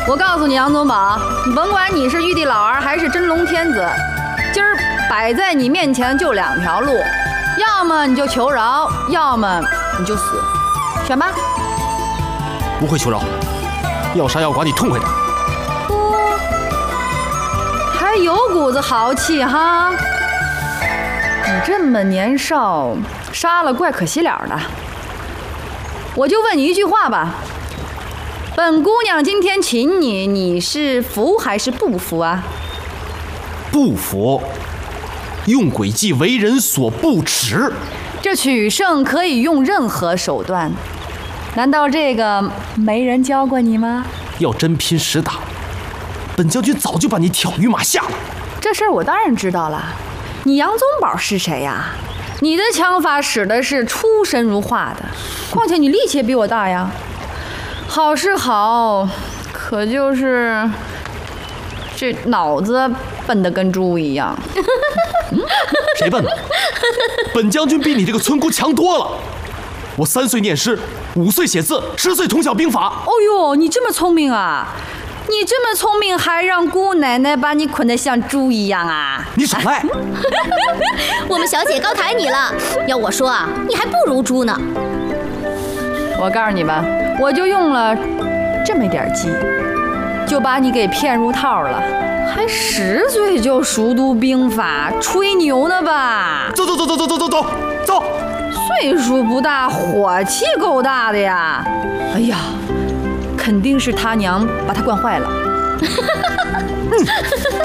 我告诉你，杨宗保，甭管你是玉帝老儿还是真龙天子，今儿摆在你面前就2条路，要么你就求饶，要么你就死，选吧。 不会求饶，要杀要剐你痛快点。 还有股子豪气哈！你这么年少，杀了怪可惜了的。我就问你一句话吧，本姑娘今天请你，你是服还是不服啊？ 不服，用诡计为人所不齿。 这取胜可以用任何手段，难道这个没人教过你吗？ 要真拼实打，本将军早就把你挑于马下了。 这事儿我当然知道了。你杨宗保是谁呀？你的枪法使的是出神入化的，况且你力气也比我大呀。好是好，可就是这脑子笨得跟猪一样。 谁笨了？本将军比你这个村姑强多了。我3岁念诗，5岁写字，10岁通晓兵法。 哦呦，你这么聪明啊！你这么聪明，还让姑奶奶把你捆得像猪一样啊！ 你少赖！ 我们小姐高抬你了，要我说啊，你还不如猪呢。 我告诉你吧，我就用了这么一点计，就把你给骗入套了。还10岁就熟读兵法，吹牛呢吧？ 走！ 岁数不大，火气够大的呀！哎呀，肯定是他娘把他惯坏了。